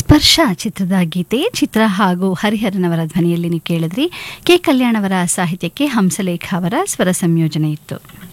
ಸ್ಪರ್ಶ ಚಿತ್ರದ ಗೀತೆ ಚಿತ್ರ ಹಾಗೂ ಹರಿಹರನವರ ಧ್ವನಿಯಲ್ಲಿ ನೀವು ಕೇಳಿದ್ರಿ. ಕೆ ಕಲ್ಯಾಣ್ ಅವರ ಸಾಹಿತ್ಯಕ್ಕೆ ಹಂಸಲೇಖ ಅವರ ಸ್ವರ ಸಂಯೋಜನೆ ಇತ್ತು.